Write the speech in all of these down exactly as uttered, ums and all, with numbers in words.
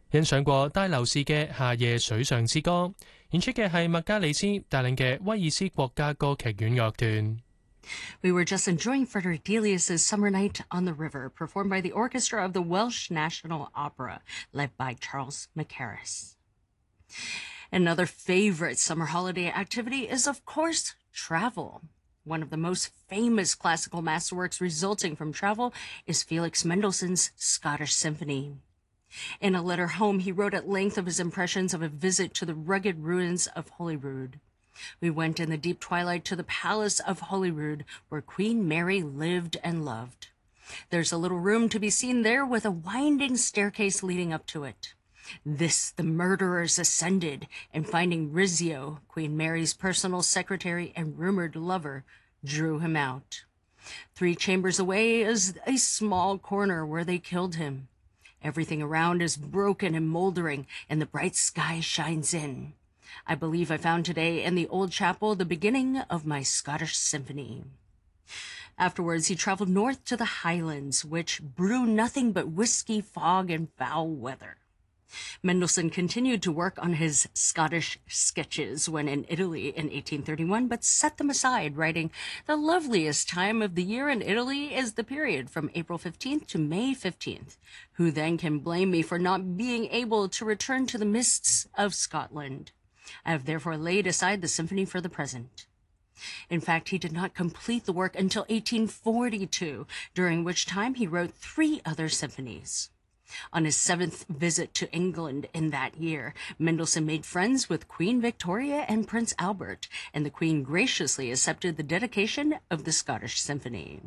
欣賞過戴留士嘅《夏夜水上之歌》，演出嘅係麥加里斯帶領嘅威爾斯國家歌劇院樂團。 We were just enjoying Frederick Delius's Summer Night on the River, performed by the orchestra of the Welsh National Opera, led by Charles Mackerras. Another favorite summer holiday activity is, of course, travel. One of the most famous classical masterworks resulting from travel is Felix Mendelssohn's Scottish Symphony. In a letter home, he wrote at length of his impressions of a visit to the rugged ruins of Holyrood. We went in the deep twilight to the palace of Holyrood, where Queen Mary lived and loved. There's a little room to be seen there with a winding staircase leading up to it. This the murderers ascended, and finding Rizzio, Queen Mary's personal secretary and rumored lover, drew him out. Three chambers away is a small corner where they killed him. Everything around is broken and moldering, and the bright sky shines in. I believe I found today in the old chapel the beginning of my Scottish Symphony. Afterwards, he traveled north to the Highlands, which brew nothing but whiskey, fog, and foul weather. Mendelssohn continued to work on his Scottish sketches when in Italy in eighteen thirty-one, but set them aside, writing, "The loveliest time of the year in Italy is the period from April fifteenth to May fifteenth. Who then can blame me for not being able to return to the mists of Scotland? I have therefore laid aside the symphony for the present." In fact, he did not complete the work until eighteen forty-two, during which time he wrote three other symphonies. On his seventh visit to England in that year, Mendelssohn made friends with Queen Victoria and Prince Albert, and the Queen graciously accepted the dedication of the Scottish Symphony.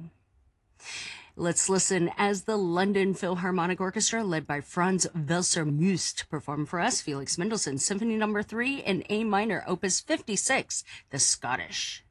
Let's listen as the London Philharmonic Orchestra, led by Franz Welser-Möst, perform for us Felix Mendelssohn Symphony Number three in A minor, Opus fifty-six, The Scottish.